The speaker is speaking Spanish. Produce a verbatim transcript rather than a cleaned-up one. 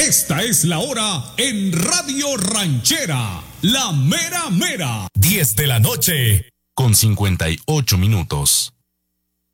Esta es la hora en Radio Ranchera, la mera mera. diez de la noche, con cincuenta y ocho minutos.